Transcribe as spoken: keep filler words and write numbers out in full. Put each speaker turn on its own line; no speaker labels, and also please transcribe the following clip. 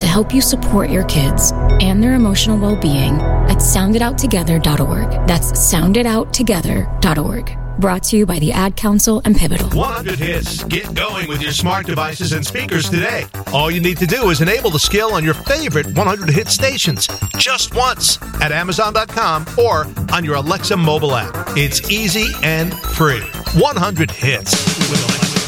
help you support your kids and their emotional well-being at sound it out together dot org. That's sound it out together dot org. Brought to you by the Ad Council and Pivotal.
one hundred hits. Get going with your smart devices and speakers today. All you need to do is enable the skill on your favorite one hundred hit stations just once at amazon dot com or on your Alexa mobile app. It's easy and free. one hundred hits with Alexa.